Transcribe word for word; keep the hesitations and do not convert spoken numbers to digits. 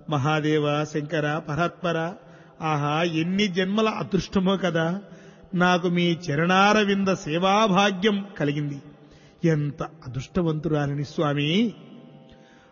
మహాదేవ, శంకర, పరాత్పర, ఆహా ఎన్ని జన్మల అదృష్టమో కదా నాకు మీ చరణారవింద సేవాభాగ్యం కలిగింది. ఎంత అదృష్టవంతురాలిని స్వామి.